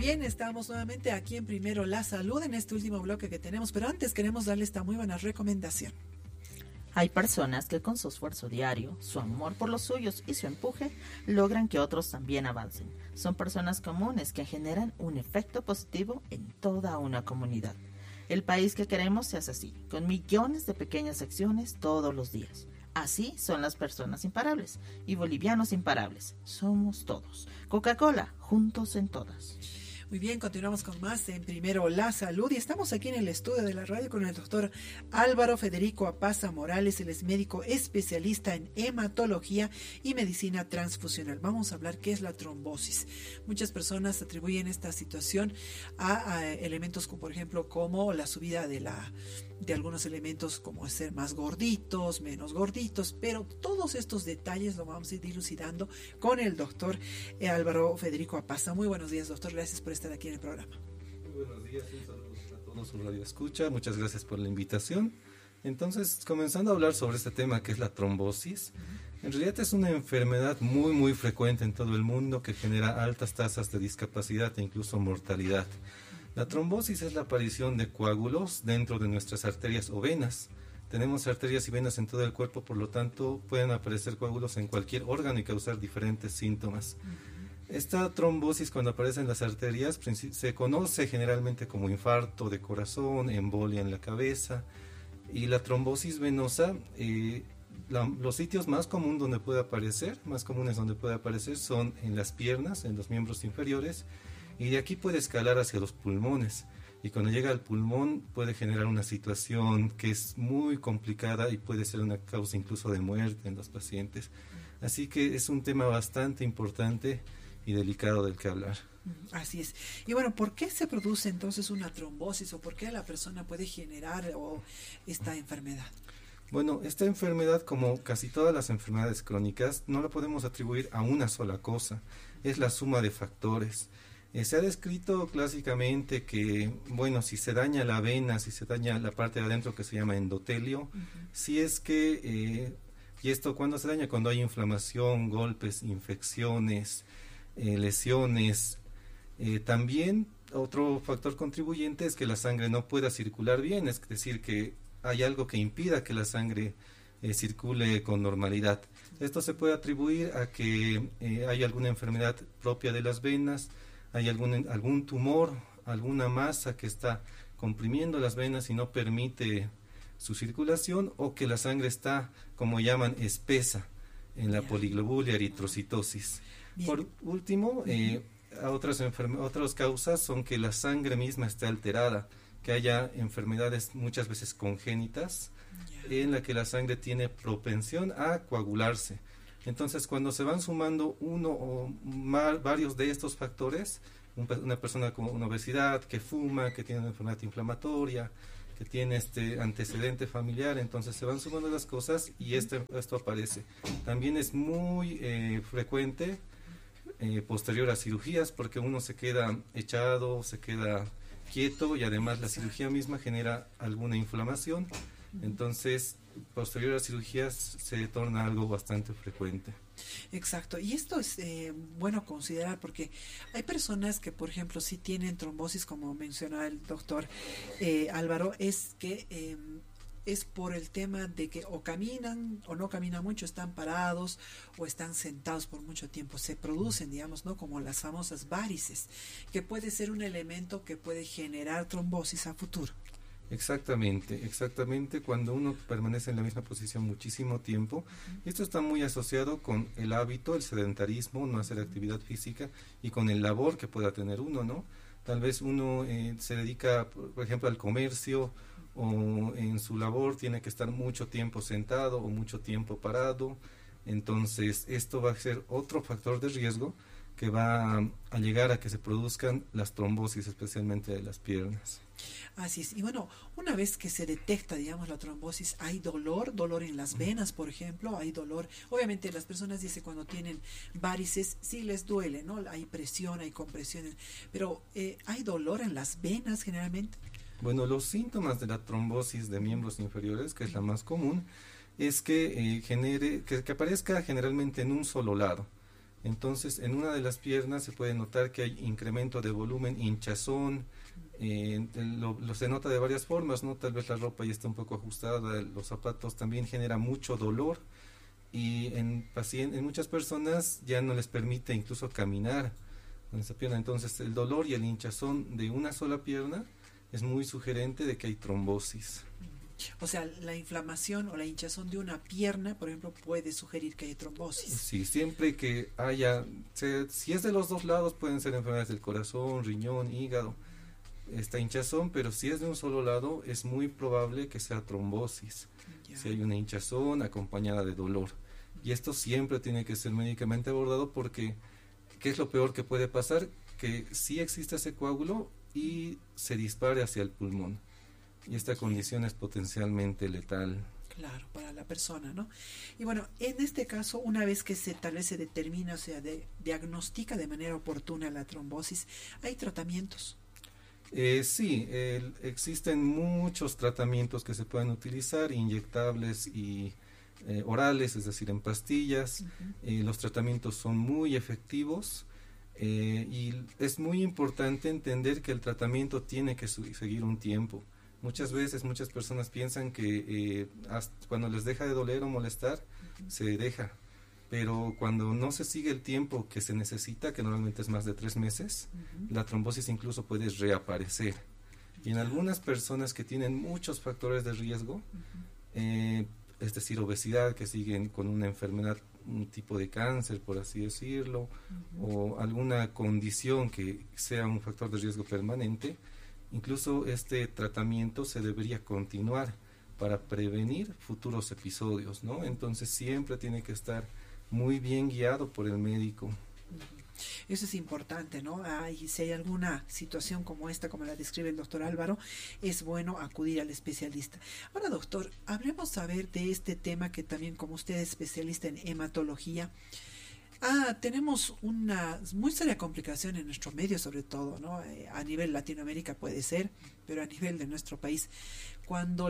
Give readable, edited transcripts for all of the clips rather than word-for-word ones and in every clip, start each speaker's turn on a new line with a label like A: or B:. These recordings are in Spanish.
A: bien, estamos nuevamente aquí en Primero la Salud, en este último bloque que tenemos, pero antes queremos darle esta muy buena recomendación.
B: Hay personas que con su esfuerzo diario, su amor por los suyos y su empuje logran que otros también avancen. Son personas comunes que generan un efecto positivo en toda una comunidad. El país que queremos se hace así, con millones de pequeñas acciones todos los días. Así son las personas imparables y bolivianos imparables. Somos todos. Coca-Cola, juntos en todas.
A: Muy bien, continuamos con más en Primero la Salud y estamos aquí en el estudio de la radio con el doctor Álvaro Federico Apaza Morales. Él es médico especialista en hematología y medicina transfusional. Vamos a hablar qué es la trombosis. Muchas personas atribuyen esta situación a elementos como, por ejemplo, como la subida de algunos elementos como ser más gorditos, menos gorditos, pero todos estos detalles lo vamos a ir dilucidando con el doctor Álvaro Federico Apaza. Muy buenos días, doctor, gracias por estar aquí en el programa.
C: Muy buenos días, un saludo a todos su radio escucha, muchas gracias por la invitación. Entonces, comenzando a hablar sobre este tema que es la trombosis, en realidad es una enfermedad muy frecuente en todo el mundo que genera altas tasas de discapacidad e incluso mortalidad. La trombosis es la aparición de coágulos dentro de nuestras arterias o venas. Tenemos arterias y venas en todo el cuerpo, por lo tanto pueden aparecer coágulos en cualquier órgano y causar diferentes síntomas. Esta trombosis, cuando aparece en las arterias, se conoce generalmente como infarto de corazón, embolia en la cabeza. Y la trombosis venosa, los sitios más comunes donde puede aparecer son en las piernas, en los miembros inferiores, y de aquí puede escalar hacia los pulmones. Y cuando llega al pulmón puede generar una situación que es muy complicada y puede ser una causa incluso de muerte en los pacientes. Así que es un tema bastante importante y delicado del que hablar.
A: Así es. Y bueno, ¿por qué se produce entonces una trombosis o por qué la persona puede generar esta enfermedad?
C: Bueno, esta enfermedad, como casi todas las enfermedades crónicas, no la podemos atribuir a una sola cosa, es la suma de factores. Se ha descrito clásicamente que, bueno, si se daña la vena, si se daña la parte de adentro que se llama endotelio, si es que, y esto cuando se daña, cuando hay inflamación, golpes, infecciones, lesiones. También otro factor contribuyente es que la sangre no pueda circular bien, es decir, que hay algo que impida que la sangre circule con normalidad. Esto se puede atribuir a que hay alguna enfermedad propia de las venas, hay algún tumor, alguna masa que está comprimiendo las venas y no permite su circulación, o que la sangre está, como llaman, espesa en la poliglobulia eritrocitosis. Bien. Por último, otras causas son que la sangre misma esté alterada, que haya enfermedades muchas veces congénitas en la que la sangre tiene propensión a coagularse. Entonces, cuando se van sumando uno o varios de estos factores, una persona con una obesidad, que fuma, que tiene una enfermedad inflamatoria, que tiene este antecedente familiar, entonces se van sumando las cosas y esto aparece. También es muy frecuente posterior a cirugías, porque uno se queda echado, se queda quieto, y además la cirugía misma genera alguna inflamación. Entonces, posterior a cirugías se torna algo bastante frecuente.
A: Exacto, y esto es bueno considerar, porque hay personas que, por ejemplo, sí tienen trombosis, como mencionaba el doctor Álvaro, es que es por el tema de que o caminan o no caminan mucho, están parados o están sentados por mucho tiempo. Se producen, digamos, ¿no?, como las famosas varices, que puede ser un elemento que puede generar trombosis a futuro.
C: Exactamente, cuando uno permanece en la misma posición muchísimo tiempo. Esto está muy asociado con el hábito, el sedentarismo, no hacer actividad física, y con el labor que pueda tener uno, ¿no? Tal vez uno se dedica, por ejemplo, al comercio, o en su labor tiene que estar mucho tiempo sentado o mucho tiempo parado. Entonces, esto va a ser otro factor de riesgo que va a llegar a que se produzcan las trombosis, especialmente de las piernas.
A: Así es. Y bueno, una vez que se detecta, digamos, la trombosis, ¿hay dolor en las venas, por ejemplo? ¿Hay dolor? Obviamente las personas dicen cuando tienen varices sí les duele, ¿no? Hay presión, hay compresión, pero ¿hay dolor en las venas generalmente?
C: Bueno, los síntomas de la trombosis de miembros inferiores, que es la más común, es que que aparezca generalmente en un solo lado. Entonces, en una de las piernas se puede notar que hay incremento de volumen, hinchazón. Se nota de varias formas, ¿no? Tal vez la ropa ya está un poco ajustada, los zapatos también genera mucho dolor, y en muchas personas ya no les permite incluso caminar con esa pierna. Entonces, el dolor y el hinchazón de una sola pierna es muy sugerente de que hay trombosis.
A: O sea, la inflamación o la hinchazón de una pierna, por ejemplo, puede sugerir que hay trombosis.
C: Sí, siempre que haya, si es de los dos lados, pueden ser enfermedades del corazón, riñón, hígado, esta hinchazón, pero si es de un solo lado, es muy probable que sea trombosis.
A: Ya.
C: Si hay una hinchazón acompañada de dolor. Y esto siempre tiene que ser médicamente abordado, porque ¿qué es lo peor que puede pasar? Que sí existe ese coágulo y se dispare hacia el pulmón. Y esta condición es potencialmente letal.
A: Claro, para la persona, ¿no? Y bueno, en este caso, una vez que tal vez se determina, o sea, diagnostica de manera oportuna la trombosis, ¿hay tratamientos?
C: Sí, existen muchos tratamientos que se pueden utilizar, inyectables y orales, es decir, en pastillas. Los tratamientos son muy efectivos, y es muy importante entender que el tratamiento tiene que seguir un tiempo. Muchas veces muchas personas piensan que cuando les deja de doler o molestar, se deja. Pero cuando no se sigue el tiempo que se necesita, que normalmente es más de 3 meses, la trombosis incluso puede reaparecer. Y en algunas personas que tienen muchos factores de riesgo, es decir, obesidad, que siguen con una enfermedad, un tipo de cáncer, por así decirlo, o alguna condición que sea un factor de riesgo permanente, incluso este tratamiento se debería continuar para prevenir futuros episodios, ¿no? Entonces siempre tiene que estar muy bien guiado por el médico.
A: Eso es importante, ¿no? Y si hay alguna situación como esta, como la describe el doctor Álvaro, es bueno acudir al especialista. Ahora, doctor, hablemos a ver de este tema que también, como usted es especialista en hematología, tenemos una muy seria complicación en nuestro medio, sobre todo, ¿no? A nivel Latinoamérica puede ser, pero a nivel de nuestro país, cuando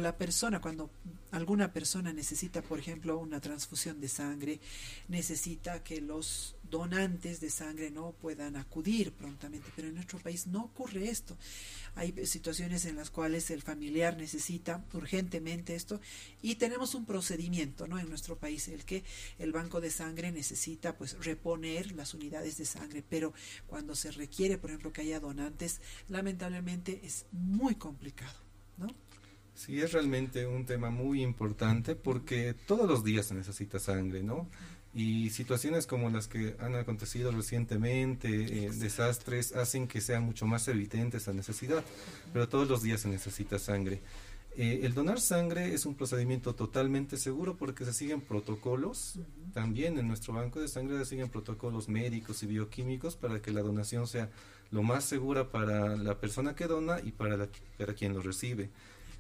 A: alguna persona necesita, por ejemplo, una transfusión de sangre, necesita que los donantes de sangre no puedan acudir prontamente, pero en nuestro país no ocurre esto. Hay situaciones en las cuales el familiar necesita urgentemente esto, y tenemos un procedimiento, ¿no? En nuestro país, el que el banco de sangre necesita pues reponer las unidades de sangre, pero cuando se requiere, por ejemplo, que haya donantes, lamentablemente es muy complicado, ¿no?
C: Sí, es realmente un tema muy importante, porque todos los días se necesita sangre, ¿no? Y situaciones como las que han acontecido recientemente, desastres, hacen que sea mucho más evidente esa necesidad, pero todos los días se necesita sangre. El donar sangre es un procedimiento totalmente seguro, porque se siguen protocolos. También en nuestro banco de sangre se siguen protocolos médicos y bioquímicos para que la donación sea lo más segura para la persona que dona y para quien lo recibe.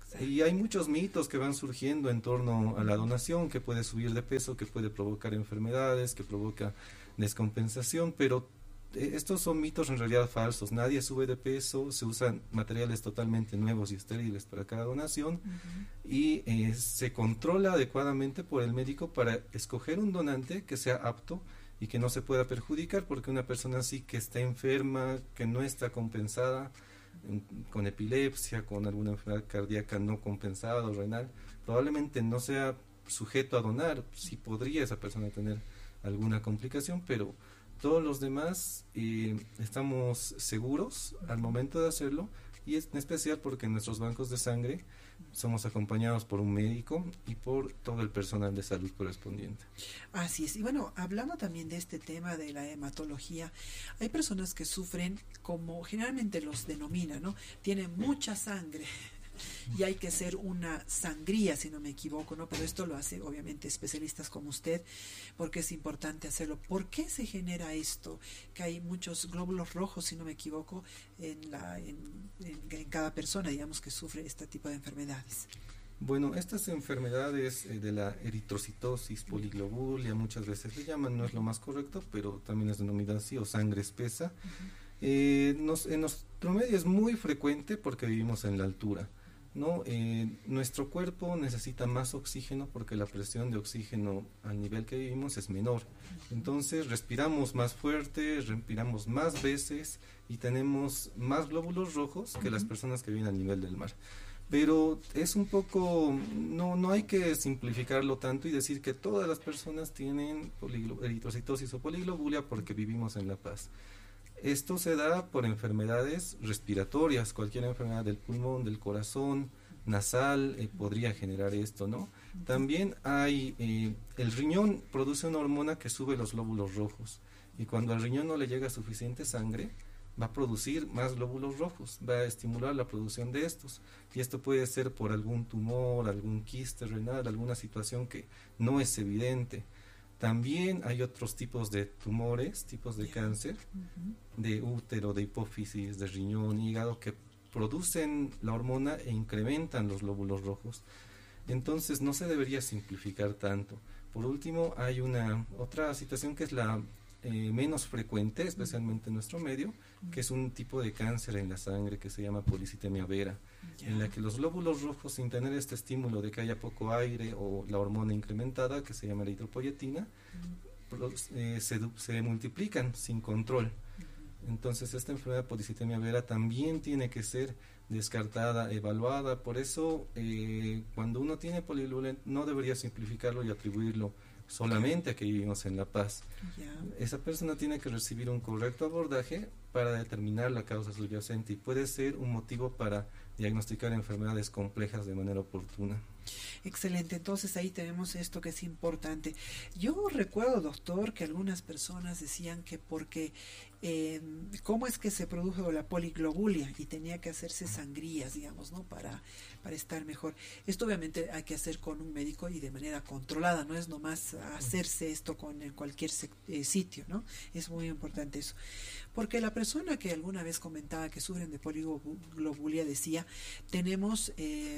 C: Y hay muchos mitos que van surgiendo en torno a la donación, que puede subir de peso, que puede provocar enfermedades, que provoca descompensación, pero estos son mitos en realidad falsos. Nadie sube de peso, se usan materiales totalmente nuevos y estériles para cada donación, y se controla adecuadamente por el médico para escoger un donante que sea apto y que no se pueda perjudicar, porque una persona así que está enferma, que no está compensada, con epilepsia, con alguna enfermedad cardíaca no compensada o renal, probablemente no sea sujeto a donar. Sí podría esa persona tener alguna complicación, pero todos los demás estamos seguros al momento de hacerlo, y es en especial porque en nuestros bancos de sangre somos acompañados por un médico y por todo el personal de salud correspondiente.
A: Así es. Y bueno, hablando también de este tema de la hematología, hay personas que sufren, como generalmente los denominan, ¿no? Tienen mucha sangre y hay que hacer una sangría, si no me equivoco, ¿no? Pero esto lo hace obviamente especialistas como usted, porque es importante hacerlo. ¿Por qué se genera esto? Que hay muchos glóbulos rojos, si no me equivoco, en cada persona, digamos, que sufre este tipo de enfermedades.
C: Bueno, estas enfermedades de la eritrocitosis, poliglobulia, muchas veces le llaman, no es lo más correcto, pero también es denominada así, o sangre espesa. En nuestro medio es muy frecuente porque vivimos en la altura. ¿no? Nuestro cuerpo necesita más oxígeno porque la presión de oxígeno al nivel que vivimos es menor. Entonces respiramos más fuerte, respiramos más veces y tenemos más glóbulos rojos que las personas que viven al nivel del mar. Pero es un poco, no hay que simplificarlo tanto y decir que todas las personas tienen eritrocitosis o poliglobulia porque vivimos en La Paz. Esto se da por enfermedades respiratorias, cualquier enfermedad del pulmón, del corazón, nasal, podría generar esto, ¿no? También hay, el riñón produce una hormona que sube los glóbulos rojos y cuando al riñón no le llega suficiente sangre, va a producir más glóbulos rojos, va a estimular la producción de estos y esto puede ser por algún tumor, algún quiste renal, alguna situación que no es evidente. También hay otros tipos de tumores, tipos de cáncer, de útero, de hipófisis, de riñón, hígado, que producen la hormona e incrementan los glóbulos rojos. Entonces no se debería simplificar tanto. Por último, hay otra situación que es la menos frecuente, especialmente en nuestro medio, que es un tipo de cáncer en la sangre que se llama policitemia vera, en la que los glóbulos rojos, sin tener este estímulo de que haya poco aire o la hormona incrementada, que se llama la eritropoyetina, se multiplican sin control. Entonces esta enfermedad de policitemia vera también tiene que ser descartada, evaluada. Por eso cuando uno tiene poliglobulia no debería simplificarlo y atribuirlo solamente a que vivimos en La Paz. Esa persona tiene que recibir un correcto abordaje para determinar la causa subyacente y puede ser un motivo para diagnosticar enfermedades complejas de manera oportuna.
A: Excelente, entonces ahí tenemos esto que es importante. Yo recuerdo, doctor, que algunas personas decían que porque cómo es que se produjo la poliglobulia y tenía que hacerse sangrías, digamos, ¿no? Para estar mejor. Esto obviamente hay que hacer con un médico y de manera controlada, no es nomás hacerse esto en cualquier sitio, ¿no? Es muy importante eso. Porque la persona que alguna vez comentaba que sufren de poliglobulia decía, tenemos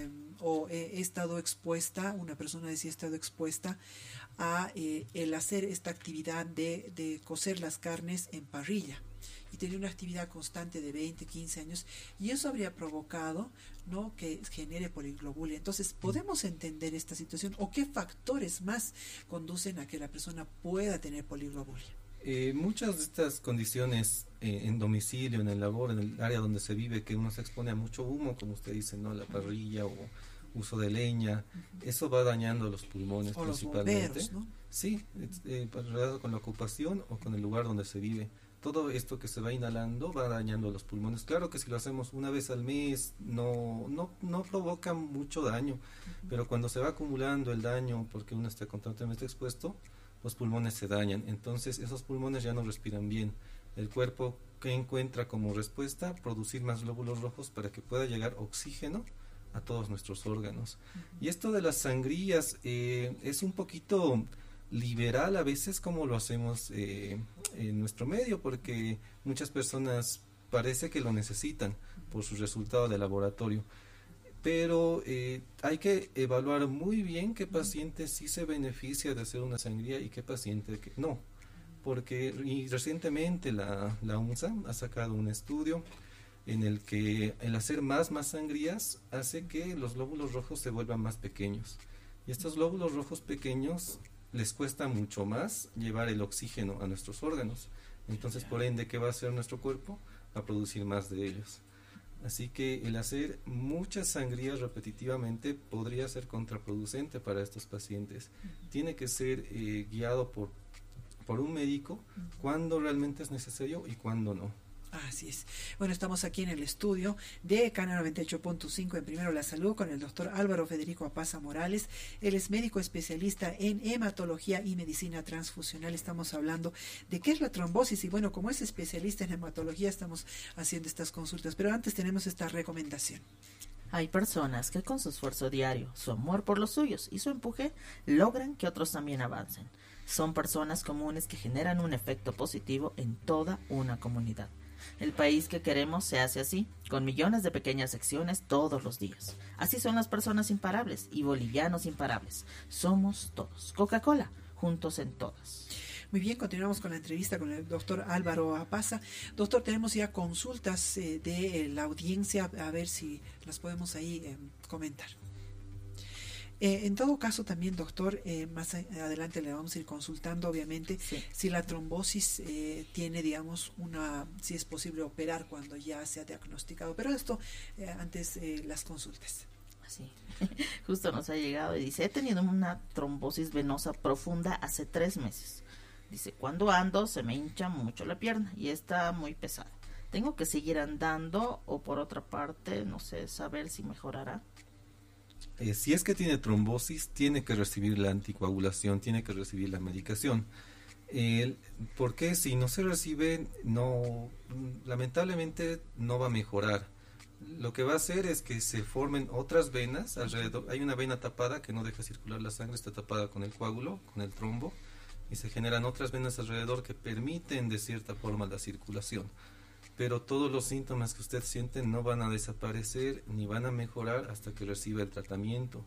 A: he estado expuesta, una persona decía, he estado expuesta a el hacer esta actividad de cocer las carnes en parrilla y tenía una actividad constante de 20, 15 años y eso habría provocado, ¿no?, que genere poliglobulia. Entonces, ¿podemos entender esta situación o qué factores más conducen a que la persona pueda tener poliglobulia?
C: Muchas de estas condiciones en domicilio, en el labor, en el área donde se vive, que uno se expone a mucho humo, como usted dice, ¿no?, la parrilla o uso de leña, eso va dañando los pulmones
A: o
C: principalmente.
A: Los bomberos, ¿no?
C: Sí, relacionado con la ocupación o con el lugar donde se vive. Todo esto que se va inhalando va dañando los pulmones. Claro que si lo hacemos una vez al mes no provoca mucho daño, pero cuando se va acumulando el daño porque uno está constantemente expuesto, los pulmones se dañan. Entonces esos pulmones ya no respiran bien. El cuerpo que encuentra como respuesta producir más glóbulos rojos para que pueda llegar oxígeno a todos nuestros órganos. Y esto de las sangrías es un poquito liberal a veces como lo hacemos en nuestro medio, porque muchas personas parece que lo necesitan por su resultado de laboratorio, pero hay que evaluar muy bien qué paciente sí se beneficia de hacer una sangría y qué paciente que no, porque recientemente la UNSA ha sacado un estudio en el que el hacer más sangrías hace que los glóbulos rojos se vuelvan más pequeños y estos glóbulos rojos pequeños les cuesta mucho más llevar el oxígeno a nuestros órganos. Entonces, por ende, ¿qué va a hacer nuestro cuerpo? Va a producir más de ellos. Así que el hacer muchas sangrías repetitivamente podría ser contraproducente para estos pacientes. Tiene que ser guiado por un médico cuando realmente es necesario y cuando no.
A: Así es. Bueno, estamos aquí en el estudio de Canal 98.5 en Primero la Salud con el doctor Álvaro Federico Apaza Morales. Él es médico especialista en hematología y medicina transfusional. Estamos hablando de qué es la trombosis y bueno, como es especialista en hematología estamos haciendo estas consultas. Pero antes tenemos esta recomendación.
B: Hay personas que con su esfuerzo diario, su amor por los suyos y su empuje logran que otros también avancen. Son personas comunes que generan un efecto positivo en toda una comunidad. El país que queremos se hace así, con millones de pequeñas acciones todos los días. Así son las personas imparables y bolivianos imparables. Somos todos. Coca-Cola, juntos en todas.
A: Muy bien, continuamos con la entrevista con el doctor Álvaro Apaza. Doctor, tenemos ya consultas de la audiencia, a ver si las podemos ahí comentar. En todo caso también, doctor, más adelante le vamos a ir consultando, obviamente,
B: Sí.
A: si la trombosis tiene, digamos, si es posible operar cuando ya se ha diagnosticado. Pero esto, antes las consultas.
B: Sí, justo nos ha llegado y dice, he tenido una trombosis venosa profunda hace 3 meses. Dice, cuando ando se me hincha mucho la pierna y está muy pesada. ¿Tengo que seguir andando o por otra parte, no sé, saber si mejorará?
C: Si es que tiene trombosis, tiene que recibir la anticoagulación, tiene que recibir la medicación. Porque si no se recibe, lamentablemente no va a mejorar. Lo que va a hacer es que se formen otras venas alrededor. Hay una vena tapada que no deja circular la sangre, está tapada con el coágulo, con el trombo, y se generan otras venas alrededor que permiten de cierta forma la circulación. Pero todos los síntomas que usted siente no van a desaparecer ni van a mejorar hasta que reciba el tratamiento.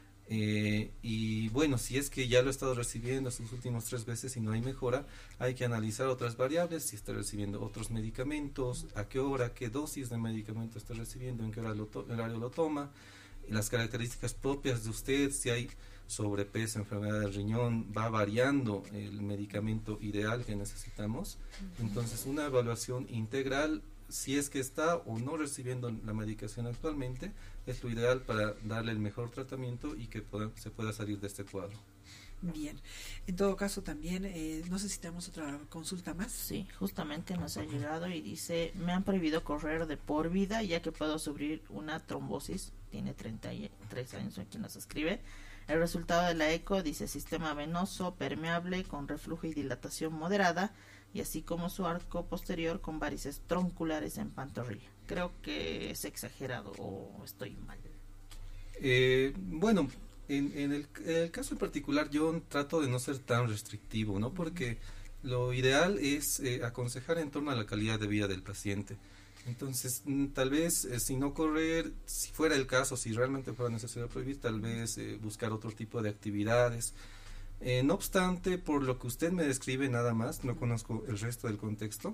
C: Y bueno, si es que ya lo ha estado recibiendo sus últimos 3 veces y no hay mejora, hay que analizar otras variables, si está recibiendo otros medicamentos, a qué hora, qué dosis de medicamento está recibiendo, en qué horario lo toma, y las características propias de usted, si hay sobrepeso, enfermedad del riñón, va variando el medicamento ideal que necesitamos. Entonces, una evaluación integral, si es que está o no recibiendo la medicación actualmente, es lo ideal para darle el mejor tratamiento y que se pueda salir de este cuadro.
A: Bien, en todo caso también, no sé si tenemos otra consulta más.
B: Sí, justamente nos ha llegado y dice, me han prohibido correr de por vida ya que puedo sufrir una trombosis. Tiene 33 años, aquí nos escribe. El resultado de la eco dice sistema venoso permeable con reflujo y dilatación moderada, y así como su arco posterior con varices tronculares en pantorrilla. Creo que es exagerado o estoy mal.
C: Bueno, en el caso en particular yo trato de no ser tan restrictivo, ¿no? Porque lo ideal es aconsejar en torno a la calidad de vida del paciente. Entonces, tal vez si no correr, si fuera el caso, si realmente fuera necesario prohibir, tal vez buscar otro tipo de actividades. No obstante, por lo que usted me describe nada más, no conozco el resto del contexto.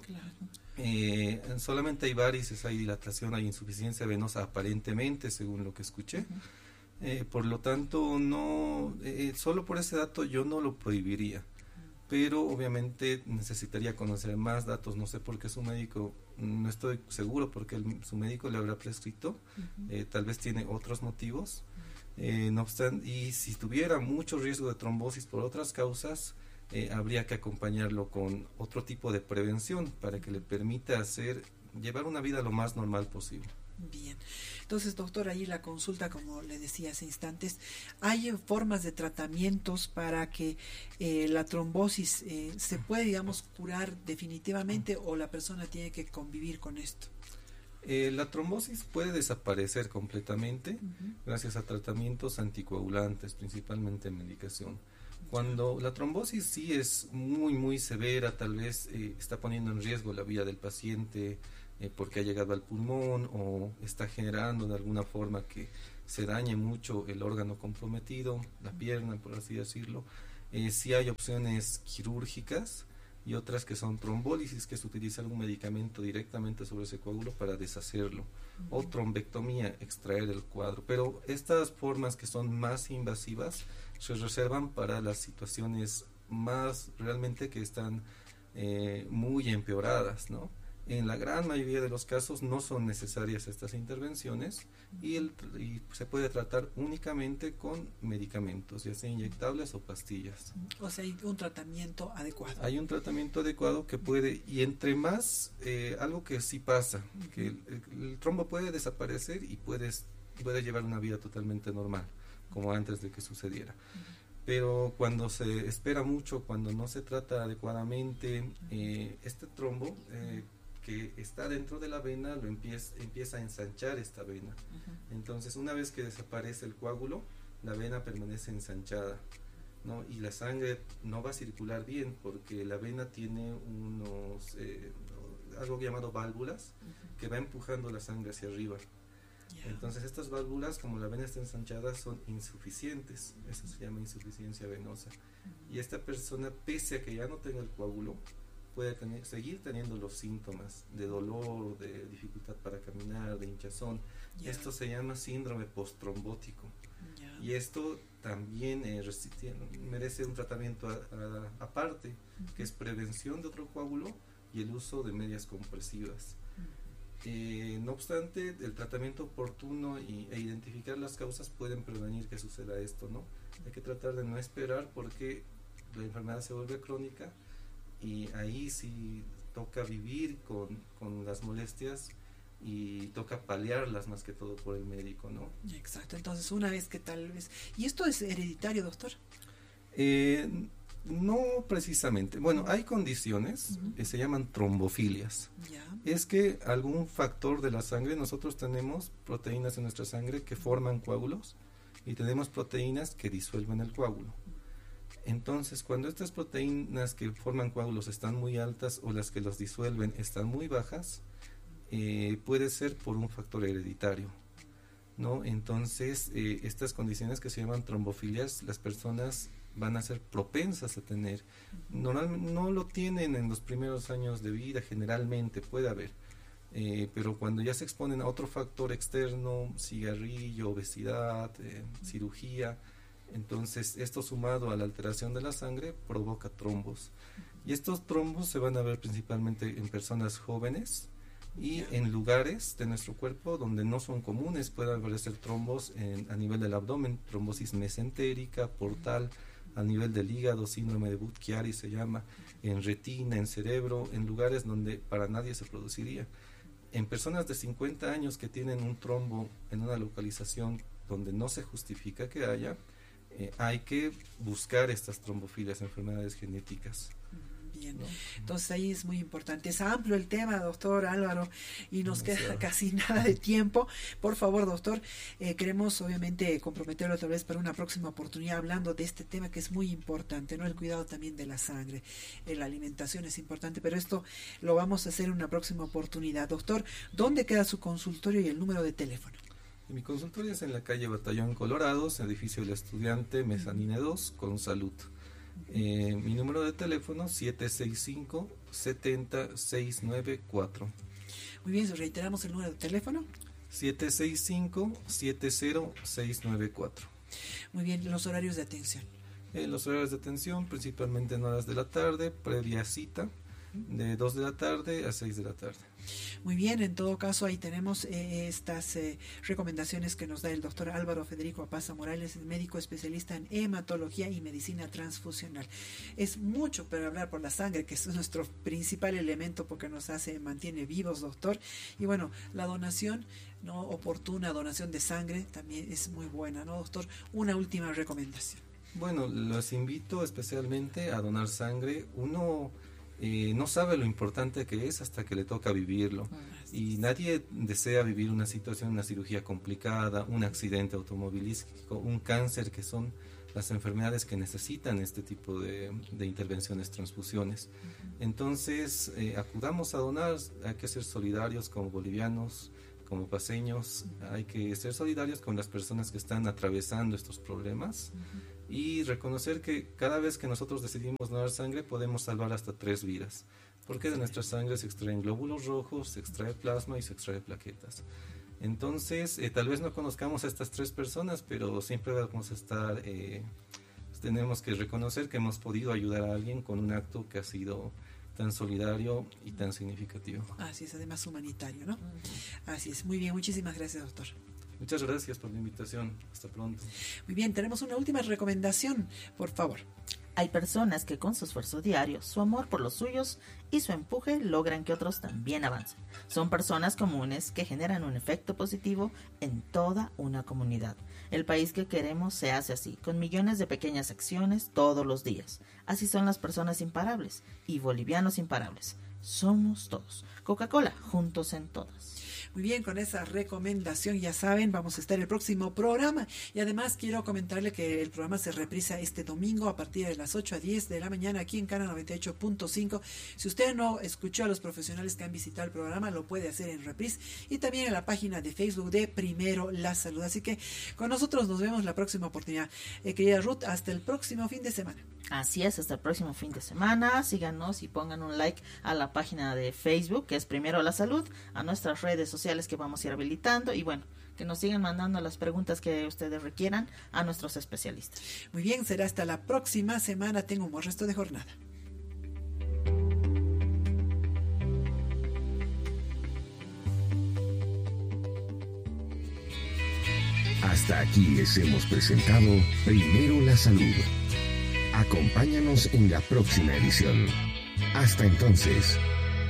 A: Claro.
C: Solamente hay varices, hay dilatación, hay insuficiencia venosa aparentemente, según lo que escuché. Por lo tanto, no, solo por ese dato yo no lo prohibiría. Pero obviamente necesitaría conocer más datos, no sé por qué su médico, no estoy seguro porque su médico le habrá prescrito, tal vez tiene otros motivos, no obstante, y si tuviera mucho riesgo de trombosis por otras causas, habría que acompañarlo con otro tipo de prevención para que le permita llevar una vida lo más normal posible.
A: Bien, entonces doctor, ahí la consulta, como le decía hace instantes, ¿hay formas de tratamientos para que la trombosis se puede, digamos, curar definitivamente o la persona tiene que convivir con esto?
C: La trombosis puede desaparecer completamente gracias a tratamientos anticoagulantes, principalmente medicación. Cuando la trombosis sí es muy, muy severa, tal vez está poniendo en riesgo la vida del paciente, porque ha llegado al pulmón o está generando de alguna forma que se dañe mucho el órgano comprometido, la pierna, por así decirlo. Sí hay opciones quirúrgicas y otras que son trombólisis, que es utilizar un medicamento directamente sobre ese coágulo para deshacerlo, o trombectomía, extraer el cuadro. Pero estas formas que son más invasivas se reservan para las situaciones más realmente que están muy empeoradas, ¿no? En la gran mayoría de los casos no son necesarias estas intervenciones y se puede tratar únicamente con medicamentos, ya sea inyectables o pastillas.
A: O sea, hay un tratamiento adecuado.
C: Hay un tratamiento adecuado que puede, y entre más, algo que sí pasa, que el trombo puede desaparecer y puede llevar una vida totalmente normal, como antes de que sucediera. Pero cuando se espera mucho, cuando no se trata adecuadamente, este trombo que está dentro de la vena empieza a ensanchar esta vena. Entonces, una vez que desaparece el coágulo, la vena permanece ensanchada, ¿no? Y la sangre no va a circular bien porque la vena tiene algo llamado válvulas que va empujando la sangre hacia arriba. Entonces estas válvulas, como la vena está ensanchada, son insuficientes. Eso se llama insuficiencia venosa. Y esta persona, pese a que ya no tenga el coágulo, puede seguir teniendo los síntomas de dolor, de dificultad para caminar, de hinchazón. Esto se llama síndrome postrombótico. Y esto también merece un tratamiento aparte, que es prevención de otro coágulo y el uso de medias compresivas. No obstante, el tratamiento oportuno e identificar las causas pueden prevenir que suceda esto, ¿no? Hay que tratar de no esperar, porque la enfermedad se vuelve crónica y ahí sí toca vivir con las molestias y toca paliarlas más que todo por el médico, ¿no?
A: Exacto. Entonces, una vez que tal vez... ¿Y esto es hereditario, doctor?
C: No precisamente. Bueno, hay condiciones que se llaman trombofilias. Es que algún factor de la sangre, nosotros tenemos proteínas en nuestra sangre que forman coágulos y tenemos proteínas que disuelven el coágulo. Entonces, cuando estas proteínas que forman coágulos están muy altas o las que los disuelven están muy bajas, puede ser por un factor hereditario, ¿no? Entonces, estas condiciones que se llaman trombofilias, las personas van a ser propensas a tener. Normalmente no lo tienen en los primeros años de vida, generalmente puede haber, pero cuando ya se exponen a otro factor externo, cigarrillo, obesidad, cirugía, entonces esto sumado a la alteración de la sangre provoca trombos. Y estos trombos se van a ver principalmente en personas jóvenes y en lugares de nuestro cuerpo donde no son comunes. Pueden aparecer trombos a nivel del abdomen, trombosis mesentérica, portal, a nivel del hígado, síndrome de Budd-Chiari se llama, en retina, en cerebro, en lugares donde para nadie se produciría. En personas de 50 años que tienen un trombo en una localización donde no se justifica que haya, hay que buscar estas trombofilias, enfermedades genéticas.
A: Bien, ¿no? Entonces ahí es muy importante. Es amplio el tema, doctor Álvaro, y nos queda casi nada de tiempo. Por favor, doctor, queremos obviamente comprometerlo tal vez para una próxima oportunidad hablando de este tema que es muy importante, ¿no? El cuidado también de la sangre, la alimentación es importante, pero esto lo vamos a hacer en una próxima oportunidad. Doctor, ¿dónde queda su consultorio y el número de teléfono?
C: Mi consultorio es en la calle Batallón Colorados, edificio del Estudiante, Mezanine 2, con Salud. Mi número de teléfono 765-70694.
A: Muy bien, reiteramos el número de teléfono.
C: 765-70694.
A: Muy bien, los horarios de atención.
C: Los horarios de atención, principalmente en horas de la tarde, previa cita, de 2 de la tarde a 6 de la tarde.
A: Muy bien, en todo caso ahí tenemos estas recomendaciones que nos da el doctor Álvaro Federico Apaza Morales, médico especialista en hematología y medicina transfusional. Es mucho para hablar por la sangre, que es nuestro principal elemento porque nos mantiene vivos, doctor. Y bueno, la donación, ¿no?, oportuna, donación de sangre también es muy buena, ¿no, doctor? Una última recomendación.
C: Bueno, los invito especialmente a donar sangre. Uno no sabe lo importante que es hasta que le toca vivirlo, y nadie desea vivir una situación, una cirugía complicada, un accidente automovilístico, un cáncer, que son las enfermedades que necesitan este tipo de intervenciones, transfusiones. Entonces, acudamos a donar. Hay que ser solidarios como bolivianos, como paseños, hay que ser solidarios con las personas que están atravesando estos problemas. Y reconocer que cada vez que nosotros decidimos donar sangre podemos salvar hasta 3 vidas, porque de nuestra sangre se extraen glóbulos rojos, se extrae plasma y se extrae plaquetas. Entonces, tal vez no conozcamos a estas 3 personas, pero siempre vamos a estar, tenemos que reconocer que hemos podido ayudar a alguien con un acto que ha sido tan solidario y tan significativo.
A: Así es, además humanitario, ¿no? Así es, muy bien, muchísimas gracias, doctor.
C: Muchas gracias por la invitación. Hasta pronto.
A: Muy bien, tenemos una última recomendación, por favor.
B: Hay personas que con su esfuerzo diario, su amor por los suyos y su empuje logran que otros también avancen. Son personas comunes que generan un efecto positivo en toda una comunidad. El país que queremos se hace así, con millones de pequeñas acciones todos los días. Así son las personas imparables y bolivianos imparables. Somos todos. Coca-Cola, juntos en todas.
A: Muy bien, con esa recomendación ya saben, vamos a estar el próximo programa. Y además quiero comentarle que el programa se reprisa este domingo a partir de las 8 a 10 de la mañana aquí en Cana 98.5. Si usted no escuchó a los profesionales que han visitado el programa, lo puede hacer en reprise y también en la página de Facebook de Primero la Salud. Así que con nosotros nos vemos la próxima oportunidad. Querida Ruth, hasta el próximo fin de semana.
B: Así es, hasta el próximo fin de semana. Síganos y pongan un like a la página de Facebook, que es Primero la Salud, a nuestras redes sociales que vamos a ir habilitando y bueno, que nos sigan mandando las preguntas que ustedes requieran a nuestros especialistas.
A: Muy bien, será hasta la próxima semana. Tengo un buen resto de jornada.
D: Hasta aquí les hemos presentado Primero la Salud. Acompáñanos en la próxima edición. Hasta entonces.